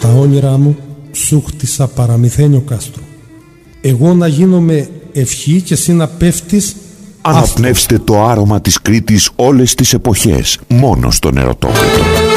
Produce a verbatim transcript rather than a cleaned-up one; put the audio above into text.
Στα όνειρά μου σου χτίσα παραμυθένιο κάστρο. Εγώ να γίνομαι ευχή και εσύ να πέφτεις. Αναπνεύστε το άρωμα της Κρήτης όλες τις εποχές, μόνο στον Ερωτόκριτο.